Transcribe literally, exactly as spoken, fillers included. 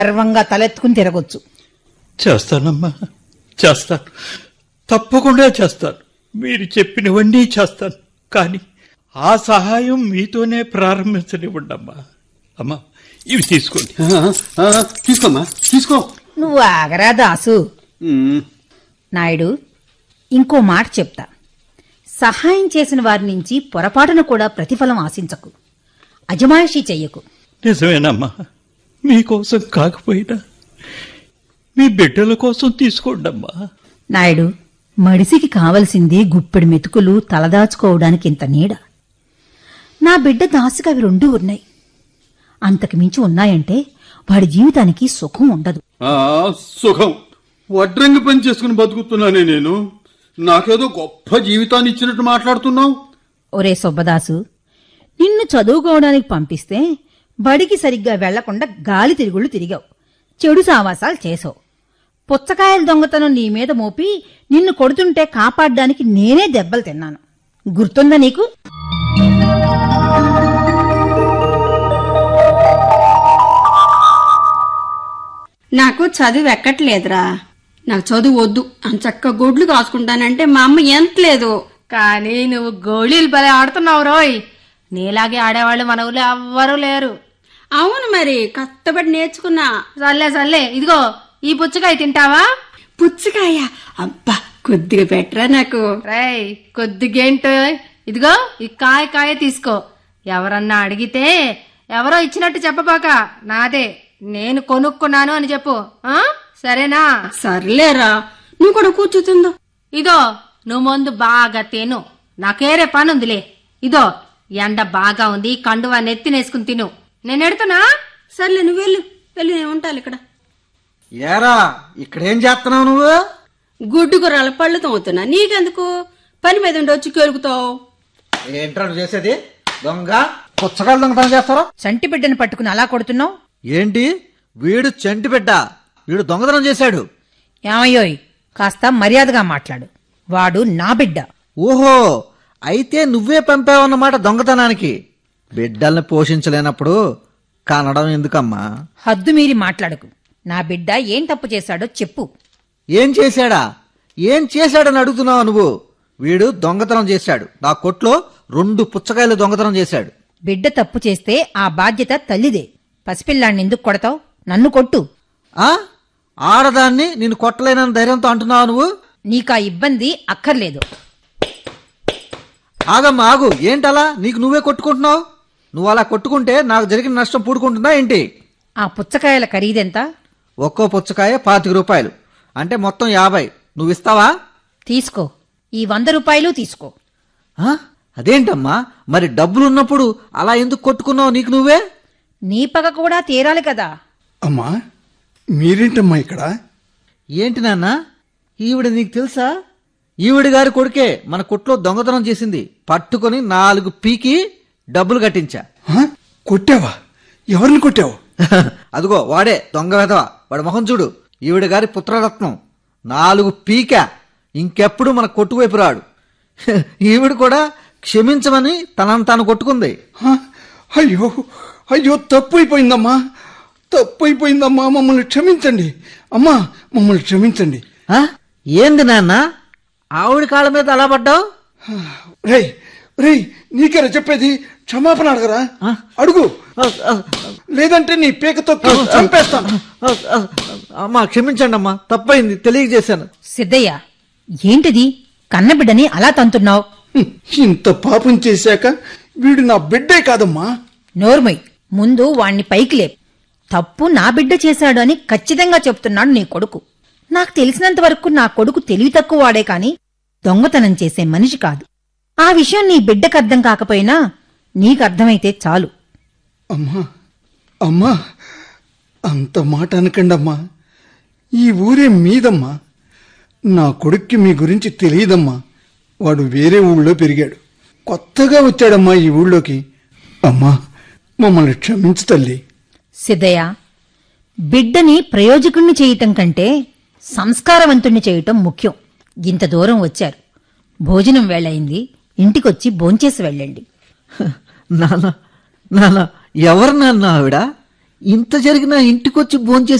గర్వంగా తలెత్తుకుని తిరగొచ్చు. చేస్తానమ్మా, చేస్తాను, తప్పకుండా చేస్తాను. మీరు చెప్పినవన్నీ చేస్తాను. కానీ ఆ సహాయం మీతోనే ప్రారంభించనివ్వండి అమ్మా. అమ్మా, ఇవి తీసుకోండి. తీసుకోమ్మా, తీసుకో. నువ్వు ఆగరా దాసు. నాయుడు, ఇంకో మాట చెప్తా. సహాయం చేసిన వారి నుంచి పొరపాటును కూడా ప్రతిఫలం ఆశించకు, అజమాయిషీ చెయ్యకు. నిజమేనమ్మా, మీకోసం కాకపోయినా మీ బిడ్డల కోసం తీసుకోండమ్మా. నాయుడు, మడిసికి కావలసింది గుప్పెడు మెతుకులు తలదాచుకోవడానికి ఇంత నీడ. నా బిడ్డ దాసుకు అవి రెండూ ఉన్నాయి. అంతకు మించి ఉన్నాయంటే వాడి జీవితానికి సుఖం ఉండదు. సుఖం వడ్రంగి పని చేసుకుని బతుకుతున్నానే నేను. నాకేదో గొప్ప జీవితాన్ని ఇచ్చినట్టు మాట్లాడుతున్నావు. ఒరే సుబ్బదాసు, నిన్ను చదువుకోవడానికి పంపిస్తే బడికి సరిగ్గా వెళ్లకుండా గాలి తిరుగుళ్ళు తిరిగావు, చెడు సావాసాలు చేసావు. పుచ్చకాయల దొంగతనం నీ మీద మోపి నిన్ను కొడుతుంటే కాపాడ్డానికి నేనే దెబ్బలు తిన్నాను. గుర్తుందా నీకు? నాకు చదువు ఎక్కట్లేదురా. నాకు చదువు వద్దు అని చక్క గొడ్లు కాసుకుంటానంటే మా అమ్మ ఎంతలేదు. కానీ నువ్వు గోళీలు భలే ఆడుతున్నావు రోయ్. నీలాగే ఆడేవాళ్ళు మన ఊళ్ళో ఎవ్వరూ లేరు. అవును, మరి కష్టపడి నేర్చుకున్నా. సర్లే సర్లే, ఇదిగో ఈ పుచ్చకాయ తింటావా? పుచ్చకాయ? అబ్బా, కొద్దిగా పెట్టరా నాకు. రేయ్, కొద్దిగేంటో, ఇదిగో ఈ కాయ కాయ తీసుకో. ఎవరన్నా అడిగితే ఎవరో ఇచ్చినట్టు చెప్పబాక, నాదే, నేను కొనుక్కున్నాను అని చెప్పు. ఆ సరేనా? సర్లేరా, నువ్వు కూడా కూర్చుతుందో. ఇదో నువ్వు ముందు బాగా తిను, నాకేరే పనుందిలే. ఇదో ఎండ బాగా ఉంది, కండువా నెత్తినేసుకుని తిను. నేను ఎడుతున్నా. సర్లే, నువ్వు వెళ్ళు వెళ్ళి, నేను ఉంటాను ఇక్కడ. ఏరా, ఇక్కడేం చేస్తున్నావు నువ్వు? గుడ్డు కూరల పళ్ళు తోముతున్నా. నీకెందుకు? పని మీద ఉండి వచ్చి కేలుకుతావు. ఏంట్రా నువ్వు చేసేది? దొంగ పుచ్చకాయలు దొంగతనం చేస్తారా? చంటి బిడ్డను పట్టుకుని అలా కొడుతున్నావు ఏంటి? వీడు చంటి బిడ్డ, వీడు దొంగతనం చేశాడు. ఏమయ్యోయ్, కాస్త మర్యాదగా మాట్లాడు. వాడు నా బిడ్డ. ఓహో, అయితే నువ్వే పంపావన్నమాట దొంగతనానికి. బిడ్డల్ని పోషించలేనప్పుడు కనడం ఎందుకమ్మా? హద్దు మీరి మాట్లాడకు. నా బిడ్డ ఏం తప్పు చేశాడో చెప్పు. ఏం చేశాడా? ఏం చేశాడని అడుగుతున్నావు నువ్వు? వీడు దొంగతనం చేశాడు. నా కొట్లో రెండు పుచ్చకాయలు దొంగతనం చేశాడు. బిడ్డ తప్పు చేస్తే ఆ బాధ్యత తల్లిదే. పసిపిల్లాన్ని ఎందుకు కొడతావు? నన్ను కొట్టు. ఆ ఆడదాన్ని నేను కొట్టలేనని ధైర్యంతో అంటున్నావు నువ్వు? నీకా ఇబ్బంది అక్కర్లేదు. ఆగమ్మా, ఆగు. ఏంటలా నీకు నువ్వే కొట్టుకుంటున్నావు? నువ్వు అలా కొట్టుకుంటే నాకు జరిగిన నష్టం పూడుకుంటుందా ఏంటి? ఆ పుచ్చకాయల ఖరీదెంత? ఒక్కో పుచ్చకాయ పాతిక రూపాయలు, అంటే మొత్తం యాభై. నువ్వు ఇస్తావా? తీసుకో, ఈ వంద రూపాయలు తీసుకో. అదేంటమ్మా, మరి డబ్బులున్నప్పుడు అలా ఎందుకు కొట్టుకున్నావు నీకు నువ్వే? నీ పగ కూడా తీరాలి కదా. అమ్మా, మీరేంటమ్మా ఇక్కడ? ఏంటి నాన్న, ఈవిడ నీకు తెలుసా? ఈవిడ గారి కొడుకే మన కొట్లో దొంగతనం చేసింది. పట్టుకుని నాలుగు పీకి డబ్బులు కట్టించా. కొట్టావా? ఎవరిని కొట్టావు? అదిగో వాడే దొంగ వెధవ. వాడి మొహం చూడు. ఈవిడ గారి పుత్రరత్నం. నాలుగు పీక, ఇంకెప్పుడు మన కొట్టువైపు రాడు. ఈవిడ కూడా క్షమించమని తనను తాను కొట్టుకుంది. అయ్యో అయ్యో, తప్పు అయిపోయిందమ్మా, తప్పు అయిపోయిందమ్మా, మమ్మల్ని క్షమించండి అమ్మా, మమ్మల్ని క్షమించండి. ఏంది నాన్న, ఆవిడ కాళ్ళ మీద అలా పడ్డావు? రేయ్ రేయ్, నీకేరా చెప్పేది? క్షమాపణ అడగరా? అడుగు, లేదంటే నీ పీకతో చంపేస్తాను. అమ్మా క్షమించండి అమ్మా, తప్పైంది, తెలియజేశాను. సిద్ధయ్య, ఏంటిది? కన్నబిడ్డని అలా తంతున్నావు? ఇంత పాపం చేశాక వీడు నా బిడ్డే కాదమ్మా. నోర్మయ్, ముందు వాణ్ణి పైకి లేపు. తప్పు నా బిడ్డ చేశాడు అని ఖచ్చితంగా చెప్తున్నాడు నీ కొడుకు. నాకు తెలిసినంత వరకు నా కొడుకు తెలివి తక్కువ వాడే కాని దొంగతనం చేసే మనిషి కాదు. ఆ విషయం నీ బిడ్డకు అర్థం కాకపోయినా నీకర్థమైతే చాలు. అమ్మా అమ్మా, అంత మాట అనకండమ్మా. ఈ ఊరే మీదమ్మా. నా కొడుక్కి మీ గురించి తెలియదమ్మా. వాడు వేరే ఊళ్ళో పెరిగాడు, కొత్తగా వచ్చాడమ్మా ఈ ఊళ్ళోకి. అమ్మా, మమ్మల్ని క్షమించు తల్లి. సిద్ధయ్య, బిడ్డని ప్రయోజకుణ్ణి చేయటం కంటే సంస్కారవంతుణ్ణి చేయటం ముఖ్యం. ఇంత దూరం వచ్చారు, భోజనం వేళయింది, ఇంటికొచ్చి భోంచేసి వెళ్ళండి. నాన్న నాన్న, ఎవరు నాన్న ఆవిడ? ఇంత జరిగినా ఇంటికొచ్చి భోంచేసి